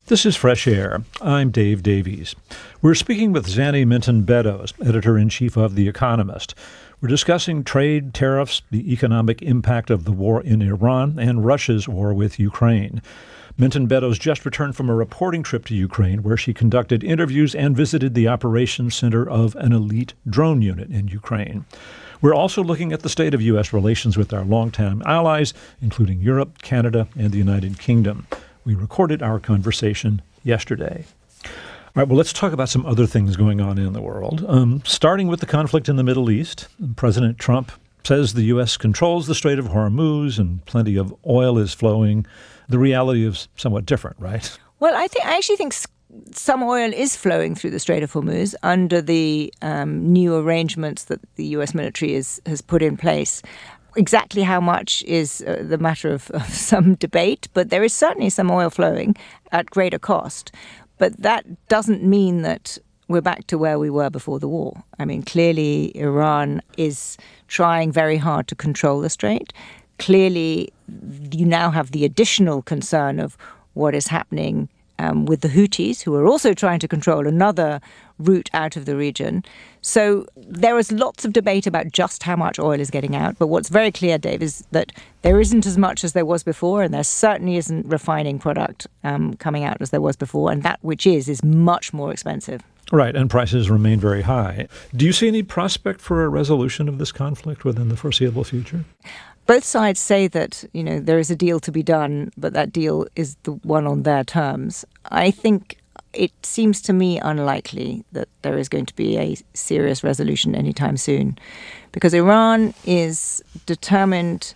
This is Fresh Air. I'm Dave Davies. We're speaking with Zanny Minton-Beddoes, editor-in-chief of The Economist. We're discussing trade, tariffs, the economic impact of the war in Iran, and Russia's war with Ukraine. Minton-Beddoes just returned from a reporting trip to Ukraine where she conducted interviews and visited the operations center of an elite drone unit in Ukraine. We're also looking at the state of U.S. relations with our longtime allies, including Europe, Canada, and the United Kingdom. We recorded our conversation yesterday. All right, well, let's talk about some other things going on in the world. Starting with the conflict in the Middle East, President Trump says the U.S. controls the Strait of Hormuz and plenty of oil is flowing. The reality is somewhat different, right? Well, I actually think some oil is flowing through the Strait of Hormuz under the new arrangements that the U.S. military has put in place. Exactly how much is the matter of some debate, but there is certainly some oil flowing at greater cost. But that doesn't mean that we're back to where we were before the war. I mean, clearly Iran is trying very hard to control the strait. Clearly, you now have the additional concern of what is happening with the Houthis, who are also trying to control another route out of the region. So there is lots of debate about just how much oil is getting out. But what's very clear, Dave, is that there isn't as much as there was before, and there certainly isn't refining product coming out as there was before. And that which is much more expensive. Right, and prices remain very high. Do you see any prospect for a resolution of this conflict within the foreseeable future? Both sides say that, there is a deal to be done, but that deal is the one on their terms. I think it seems to me unlikely that there is going to be a serious resolution anytime soon, because Iran is determined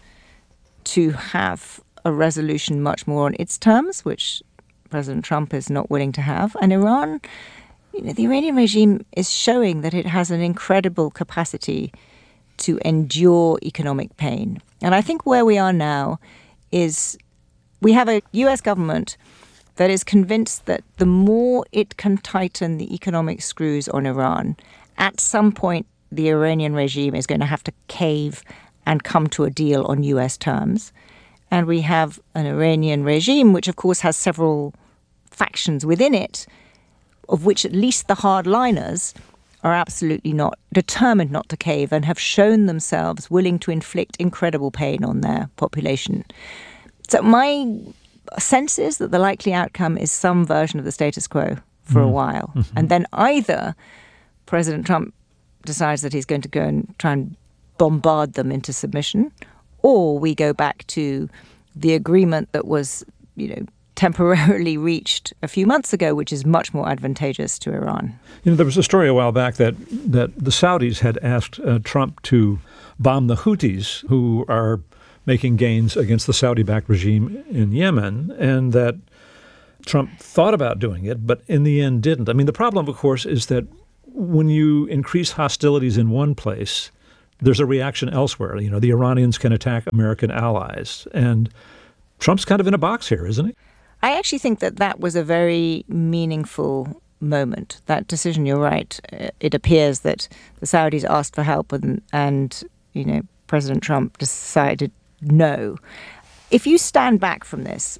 to have a resolution much more on its terms, which President Trump is not willing to have. And Iran, the Iranian regime is showing that it has an incredible capacity to endure economic pain. And I think where we are now is we have a U.S. government that is convinced that the more it can tighten the economic screws on Iran, at some point the Iranian regime is going to have to cave and come to a deal on U.S. terms. And we have an Iranian regime, which of course has several factions within it, of which at least the hardliners are absolutely not determined not to cave and have shown themselves willing to inflict incredible pain on their population. So my sense is that the likely outcome is some version of the status quo for a while. Mm-hmm. And then either President Trump decides that he's going to go and try and bombard them into submission, or we go back to the agreement that was, temporarily reached a few months ago, which is much more advantageous to Iran. There was a story a while back that the Saudis had asked Trump to bomb the Houthis, who are making gains against the Saudi-backed regime in Yemen, and that Trump thought about doing it, but in the end didn't. I mean, the problem, of course, is that when you increase hostilities in one place, there's a reaction elsewhere. The Iranians can attack American allies, and Trump's kind of in a box here, isn't he? I actually think that was a very meaningful moment. That decision, you're right. It appears that the Saudis asked for help and President Trump decided no. If you stand back from this,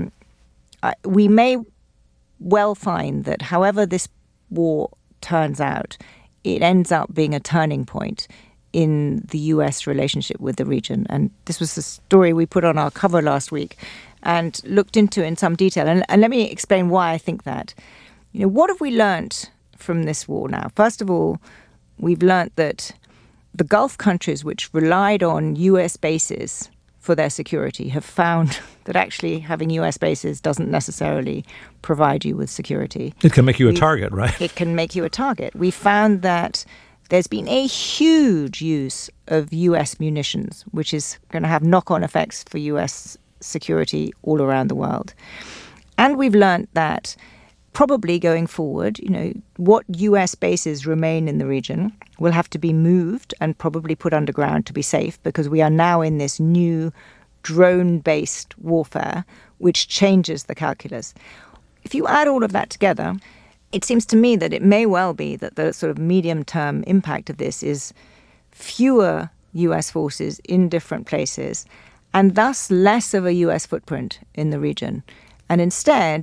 we may well find that however this war turns out, it ends up being a turning point in the U.S. relationship with the region. And this was the story we put on our cover last week and looked into in some detail. And let me explain why I think that. What have we learnt from this war now? First of all, we've learnt that the Gulf countries, which relied on U.S. bases for their security, have found that actually having U.S. bases doesn't necessarily provide you with security. It can make you a target, right? It can make you a target. We found that there's been a huge use of U.S. munitions, which is going to have knock-on effects for U.S. security all around the world. And we've learned that probably going forward, what U.S. bases remain in the region will have to be moved and probably put underground to be safe, because we are now in this new drone-based warfare, which changes the calculus. If you add all of that together, it seems to me that it may well be that the sort of medium-term impact of this is fewer U.S. forces in different places, and thus less of a U.S. footprint in the region. And instead,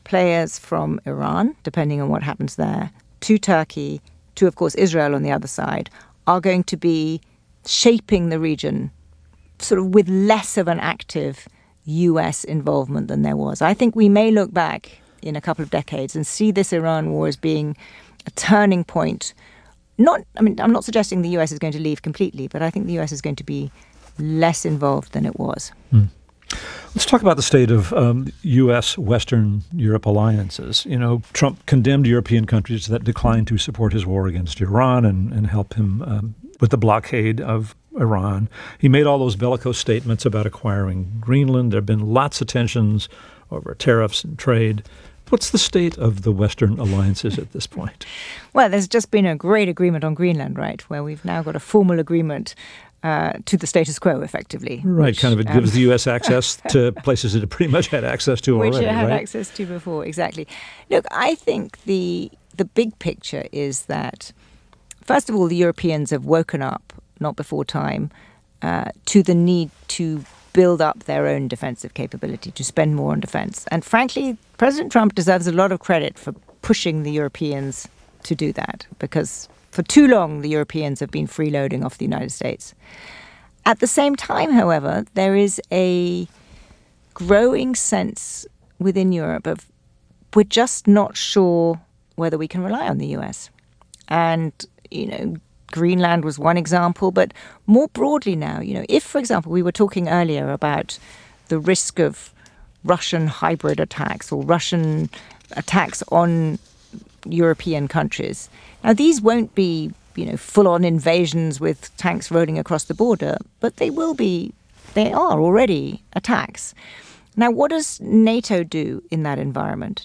players from Iran, depending on what happens there, to Turkey, to, of course, Israel on the other side, are going to be shaping the region sort of with less of an active US involvement than there was. I think we may look back in a couple of decades and see this Iran war as being a turning point. I'm not suggesting the US is going to leave completely, but I think the US is going to be less involved than it was. Let's talk about the state of U.S. Western Europe alliances. Trump condemned European countries that declined to support his war against Iran and help him with the blockade of Iran. He made all those bellicose statements about acquiring Greenland. There have been lots of tensions over tariffs and trade. What's the state of the Western alliances at this point? Well, there's just been a great agreement on Greenland, right, where we've now got a formal agreement to the status quo, effectively. Right, it gives the U.S. access to places it pretty much had access to already, which it had right? access to before, exactly. Look, I think the big picture is that, first of all, the Europeans have woken up, not before time, to the need to build up their own defensive capability, to spend more on defense. And frankly, President Trump deserves a lot of credit for pushing the Europeans to do that, because for too long, the Europeans have been freeloading off the United States. At the same time, however, there is a growing sense within Europe of we're just not sure whether we can rely on the US. And, Greenland was one example, but more broadly now, if, for example, we were talking earlier about the risk of Russian hybrid attacks or Russian attacks on European countries. Now, these won't be, full-on invasions with tanks rolling across the border, but they are already attacks. Now, what does NATO do in that environment?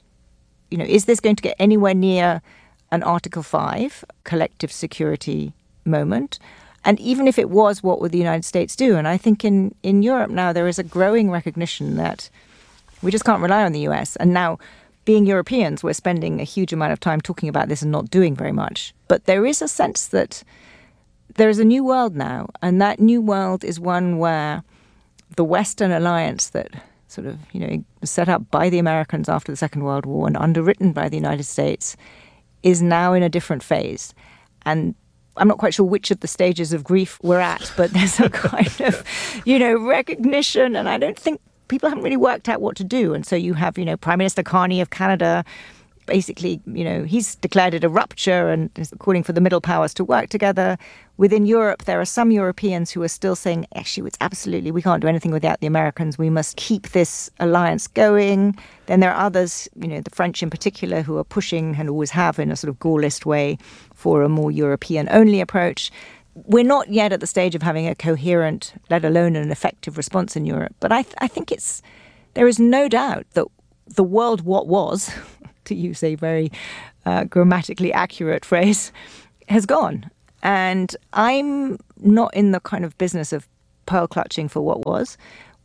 Is this going to get anywhere near an Article 5 collective security moment? And even if it was, what would the United States do? And I think in Europe now there is a growing recognition that we just can't rely on the US. And now, being Europeans, we're spending a huge amount of time talking about this and not doing very much. But there is a sense that there is a new world now, and that new world is one where the Western alliance that sort of, was set up by the Americans after the Second World War and underwritten by the United States is now in a different phase. And I'm not quite sure which of the stages of grief we're at, but there's a kind of, recognition, and I don't think people haven't really worked out what to do. And so you have, Prime Minister Carney of Canada, basically, he's declared it a rupture and is calling for the middle powers to work together. Within Europe, there are some Europeans who are still saying, actually, it's absolutely, we can't do anything without the Americans. We must keep this alliance going. Then there are others, the French in particular, who are pushing and always have in a sort of Gaullist way for a more European-only approach. We're not yet at the stage of having a coherent, let alone an effective response in Europe. But I think there is no doubt that the world what was, to use a very grammatically accurate phrase, has gone. And I'm not in the kind of business of pearl clutching for what was.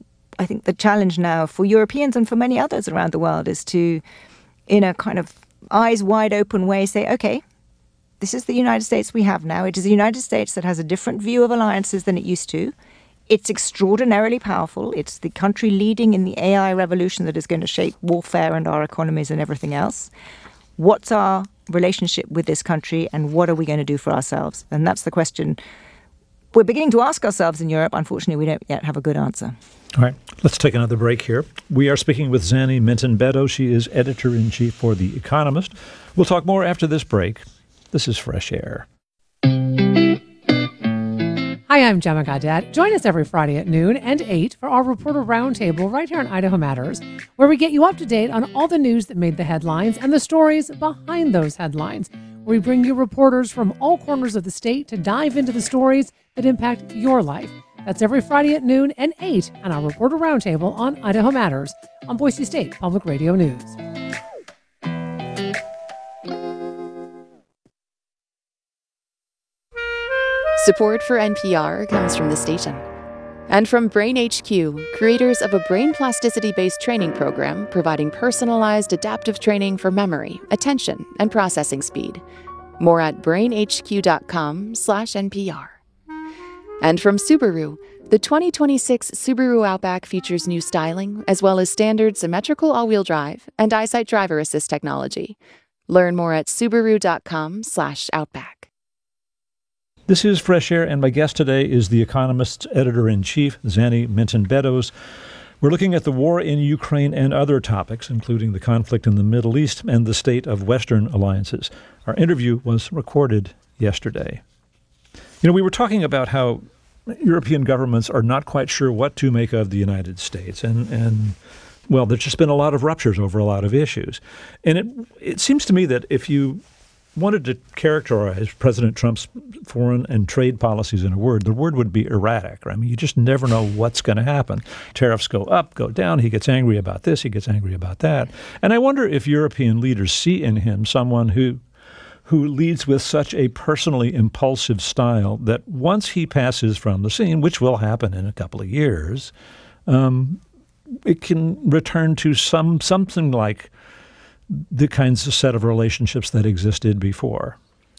I think the challenge now for Europeans and for many others around the world is to, in a kind of eyes wide open way, say, okay, this is the United States we have now. It is the United States that has a different view of alliances than it used to. It's extraordinarily powerful. It's the country leading in the AI revolution that is going to shape warfare and our economies and everything else. What's our relationship with this country, and what are we going to do for ourselves? And that's the question we're beginning to ask ourselves in Europe. Unfortunately, we don't yet have a good answer. All right, let's take another break here. We are speaking with Zanny Minton-Bedo. She is editor-in-chief for The Economist. We'll talk more after this break. This is Fresh Air. Hi, I'm Gemma Gadet. Join us every Friday at noon and 8 for our Reporter Roundtable right here on Idaho Matters, where we get you up to date on all the news that made the headlines and the stories behind those headlines. We bring you reporters from all corners of the state to dive into the stories that impact your life. That's every Friday at noon and 8 on our Reporter Roundtable on Idaho Matters on Boise State Public Radio News. Support for NPR comes from the station and from Brain HQ, creators of a brain plasticity-based training program providing personalized adaptive training for memory, attention, and processing speed. More at brainhq.com/NPR. And from Subaru, The 2026 Subaru Outback features new styling, as well as standard symmetrical all-wheel drive and EyeSight driver assist technology. Learn more at Subaru.com/Outback. This is Fresh Air, and my guest today is The Economist's editor-in-chief, Zanny Minton-Beddoes. We're looking at the war in Ukraine and other topics, including the conflict in the Middle East and the state of Western alliances. Our interview was recorded yesterday. We were talking about how European governments are not quite sure what to make of the United States. And well, there's just been a lot of ruptures over a lot of issues. And it seems to me that if you wanted to characterize President Trump's foreign and trade policies in a word, the word would be erratic. I mean, you just never know what's going to happen. Tariffs go up, go down. He gets angry about this. He gets angry about that. And I wonder if European leaders see in him someone who leads with such a personally impulsive style that once he passes from the scene, which will happen in a couple of years, it can return to something like the kinds of set of relationships that existed before.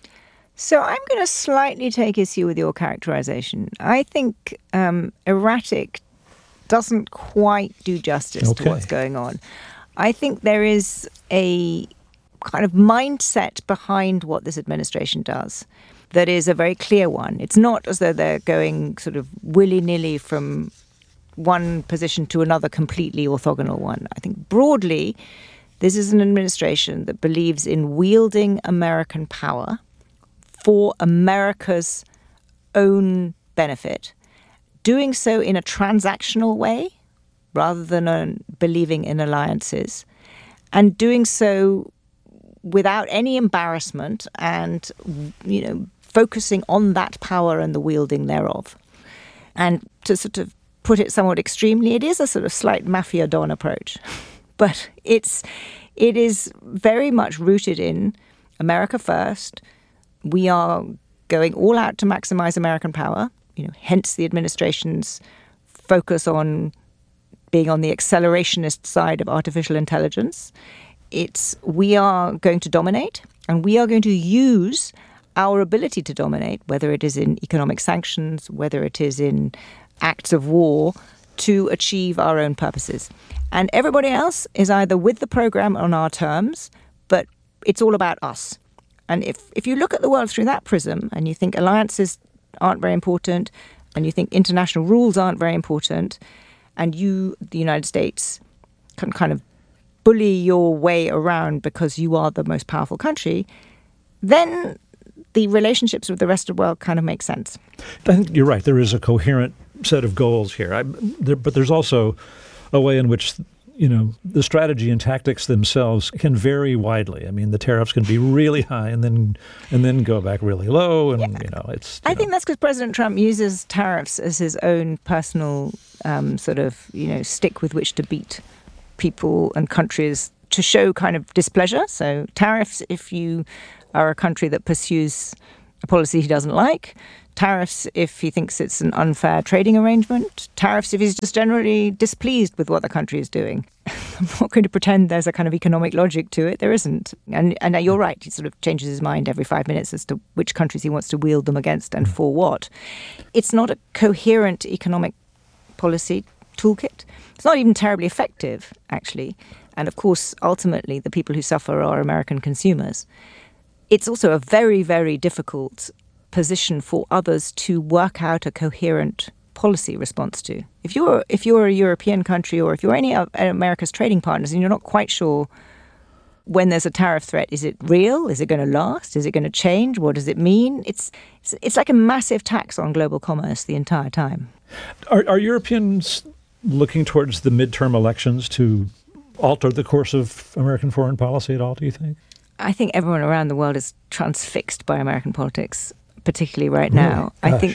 So I'm going to slightly take issue with your characterization. I think erratic doesn't quite do justice to what's going on. I think there is a kind of mindset behind what this administration does that is a very clear one. It's not as though they're going sort of willy-nilly from one position to another completely orthogonal one. I think broadly, this is an administration that believes in wielding American power for America's own benefit, doing so in a transactional way rather than believing in alliances, and doing so without any embarrassment and, focusing on that power and the wielding thereof. And to sort of put it somewhat extremely, it is a sort of slight Mafia Don approach. But it is very much rooted in America first. We are going all out to maximize American power, hence the administration's focus on being on the accelerationist side of artificial intelligence. We are going to dominate, and we are going to use our ability to dominate, whether it is in economic sanctions, whether it is in acts of war, to achieve our own purposes. And everybody else is either with the program on our terms, but it's all about us. And if you look at the world through that prism, and you think alliances aren't very important, and you think international rules aren't very important, and you, the United States, can kind of bully your way around because you are the most powerful country, then the relationships with the rest of the world kind of make sense. I think you're right. There is a coherent set of goals here. But there's also a way in which, the strategy and tactics themselves can vary widely. I mean, the tariffs can be really high and then go back really low. And, it's... I think that's because President Trump uses tariffs as his own personal stick with which to beat people and countries to show kind of displeasure. So tariffs if you are a country that pursues a policy he doesn't like. Tariffs if he thinks it's an unfair trading arrangement. Tariffs if he's just generally displeased with what the country is doing. I'm not going to pretend there's a kind of economic logic to it. There isn't. And you're right. He sort of changes his mind every 5 minutes as to which countries he wants to wield them against and for what. It's not a coherent economic policy toolkit. It's not even terribly effective, actually. And of course, ultimately, the people who suffer are American consumers. It's also a very, very difficult position for others to work out a coherent policy response to. If you're a European country, or if you're any of America's trading partners and you're not quite sure when there's a tariff threat, is it real? Is it going to last? Is it going to change? What does it mean? It's like a massive tax on global commerce the entire time. Are Europeans looking towards the midterm elections to alter the course of American foreign policy at all, do you think? I think everyone around the world is transfixed by American politics, particularly right now. Gosh. I think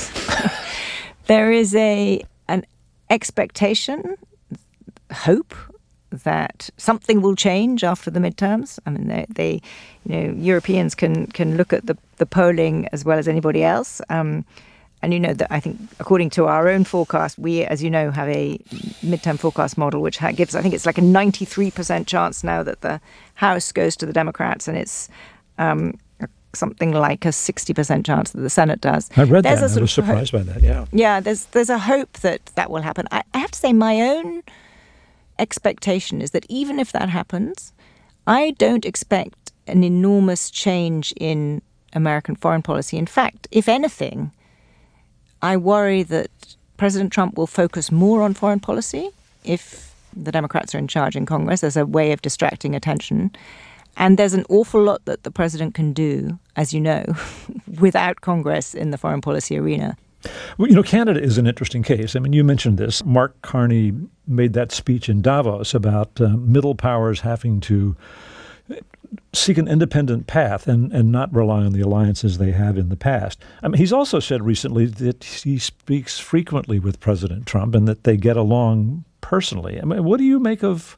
there is an expectation, hope that something will change after the midterms. I mean, they Europeans can look at the polling as well as anybody else. And that I think, according to our own forecast, we, as you know, have a midterm forecast model which gives, I think it's like a 93% chance now that the House goes to the Democrats, and it's a something like a 60% chance that the Senate does. I read There's that. a I sort was of surprised by that. Yeah. Yeah, there's a hope that that will happen. I have to say, my own expectation is that even if that happens, I don't expect an enormous change in American foreign policy. In fact, if anything, I worry that President Trump will focus more on foreign policy if the Democrats are in charge in Congress as a way of distracting attention. And there's an awful lot that the president can do, as you know, without Congress in the foreign policy arena. Well, Canada is an interesting case. I mean, you mentioned this. Mark Carney made that speech in Davos about middle powers having to seek an independent path and not rely on the alliances they had in the past. I mean, he's also said recently that he speaks frequently with President Trump and that they get along personally. I mean, what do you make of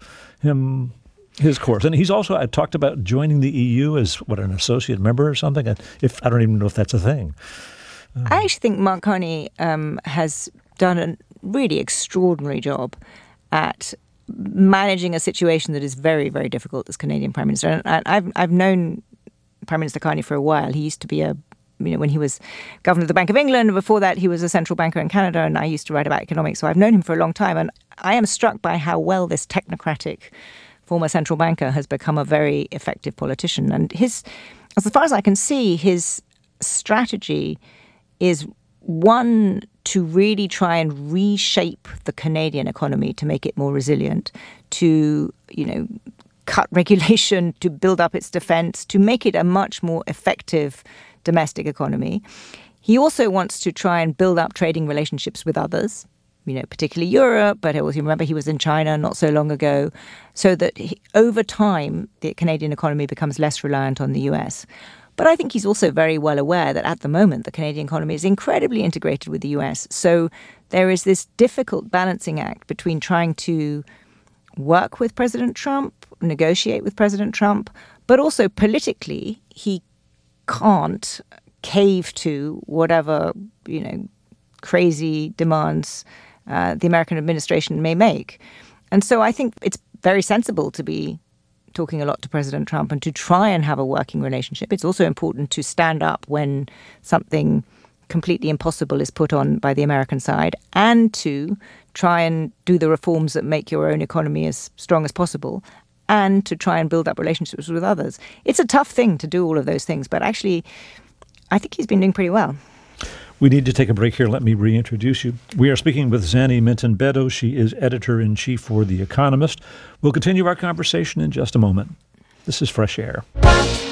his course? And he's also talked about joining the EU as, an associate member or something? I don't even know if that's a thing. I actually think Mark Carney has done a really extraordinary job at managing a situation that is very, very difficult as Canadian Prime Minister. And I've known Prime Minister Carney for a while. He used to be when he was governor of the Bank of England. Before that, he was a central banker in Canada, and I used to write about economics. So I've known him for a long time. And I am struck by how well this technocratic former central banker has become a very effective politician. And as far as I can see, his strategy is one to really try and reshape the Canadian economy to make it more resilient, to, cut regulation, to build up its defense, to make it a much more effective domestic economy. He also wants to try and build up trading relationships with others, particularly Europe, but also remember he was in China not so long ago, so that over time the Canadian economy becomes less reliant on the US. But I think he's also very well aware that at the moment the Canadian economy is incredibly integrated with the US. So there is this difficult balancing act between trying to work with President Trump, negotiate with President Trump, but also politically he can't cave to whatever, crazy demands the American administration may make. And so I think it's very sensible to be talking a lot to President Trump and to try and have a working relationship. It's also important to stand up when something completely impossible is put on by the American side and to try and do the reforms that make your own economy as strong as possible and to try and build up relationships with others. It's a tough thing to do all of those things, but actually I think he's been doing pretty well. We need to take a break here. Let me reintroduce you. We are speaking with Zanny Minton-Beddoes. She is editor-in-chief for The Economist. We'll continue our conversation in just a moment. This is Fresh Air.